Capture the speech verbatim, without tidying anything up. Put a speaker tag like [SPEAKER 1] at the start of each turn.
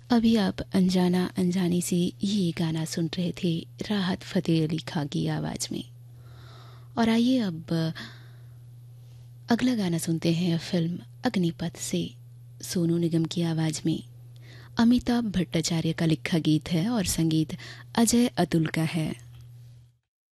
[SPEAKER 1] अभी आप अनजाना अनजानी सी ये गाना सुन रहे थे राहत फ़तेह अली खां की आवाज़ में। और आइए अब अगला गाना सुनते हैं फिल्म अग्निपथ से। सोनू निगम की आवाज़ में अमिताभ भट्टाचार्य का लिखा गीत है और संगीत अजय अतुल का है।